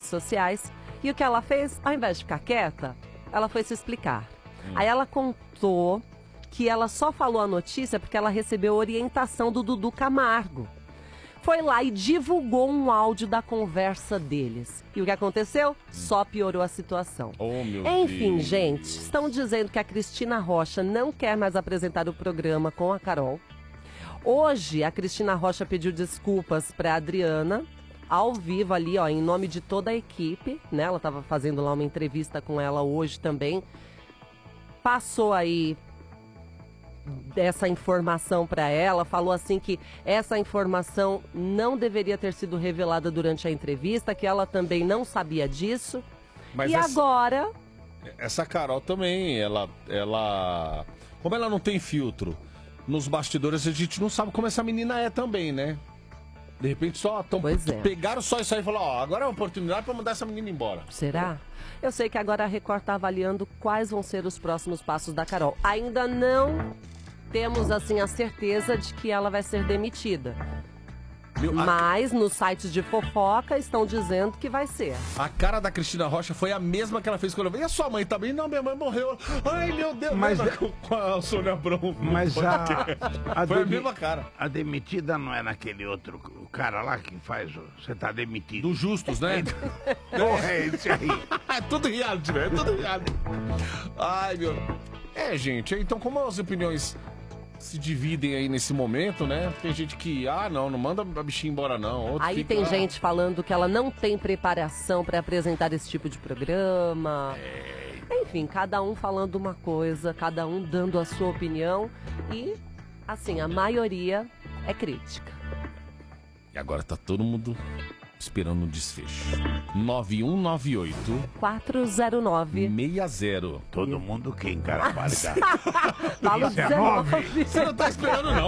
sociais. E o que ela fez? Ao invés de ficar quieta, ela foi se explicar. Aí ela contou que ela só falou a notícia porque ela recebeu orientação do Dudu Camargo. Foi lá e divulgou um áudio da conversa deles. E o que aconteceu? Só piorou a situação. Oh, meu Enfim, Deus. gente, estão dizendo que a Cristina Rocha não quer mais apresentar o programa com a Carol. Hoje, a Cristina Rocha pediu desculpas para a Adriana, ao vivo ali, ó, em nome de toda a equipe, né? Ela estava fazendo lá uma entrevista com ela hoje também. Passou aí dessa informação para ela, falou assim que essa informação não deveria ter sido revelada durante a entrevista, que ela também não sabia disso. Mas e agora... Essa Carol também, ela... Como ela não tem filtro, nos bastidores a gente não sabe como essa menina é também, né? De repente só pegaram só isso aí e falaram, ó, agora é uma oportunidade para mandar essa menina embora. Será? Eu sei que agora a Record está avaliando quais vão ser os próximos passos da Carol. Ainda não temos, assim, a certeza de que ela vai ser demitida. Mas nos sites de fofoca estão dizendo que vai ser. A cara da Cristina Rocha foi a mesma que ela fez quando eu vi. E a sua mãe também? Não, minha mãe morreu. Ai, meu Deus. Mas com a Sônia Abrão. Mas foi a mesma cara. A demitida não é naquele outro o cara lá que faz você tá demitido. Do Justus, né? Porra, é esse aí. É tudo reality, velho. É tudo reality. Ai, meu... gente, então como as opiniões se dividem aí nesse momento, né? Tem gente que, não manda a bichinha embora não. Outro aí tem gente falando que ela não tem preparação para apresentar esse tipo de programa. Enfim, cada um falando uma coisa, cada um dando a sua opinião e, assim, a maioria é crítica. E agora tá todo mundo esperando o desfecho. 9198-409-60. Todo mundo quem, cara? Fala 19. Você não tá esperando não.